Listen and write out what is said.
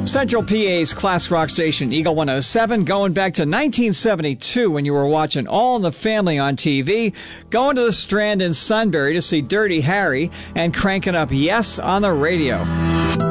Central PA's class rock station, Eagle 107, going back to 1972 when you were watching All in the Family on TV, going to the Strand in Sunbury to see Dirty Harry, and cranking up Yes on the radio.